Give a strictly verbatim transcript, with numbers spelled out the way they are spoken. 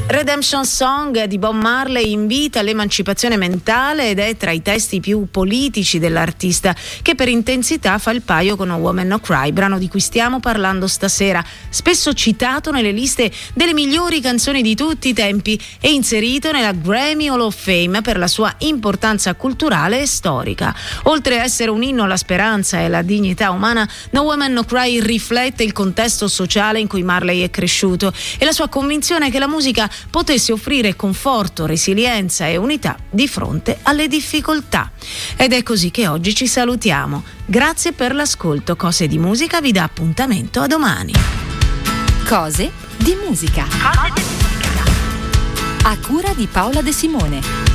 Redemption Song di Bob Marley invita all'emancipazione mentale ed è tra i testi più politici dell'artista, che per intensità fa il paio con A Woman No Cry, brano di cui stiamo parlando stasera, spesso citato nelle liste delle migliori canzoni di tutti i tempi e inserito nella Grammy Hall of Fame per la sua importanza culturale e storica. Oltre a essere un inno alla speranza e alla dignità umana, No Woman No Cry riflette il contesto sociale in cui Marley è cresciuto e la sua convinzione che la musica potesse offrire conforto, resilienza e unità di fronte alle difficoltà. Ed è così che oggi ci salutiamo. Grazie per l'ascolto. Cose di Musica vi dà appuntamento a domani. Cose di Musica. Cose di Musica. A cura di Paola De Simone.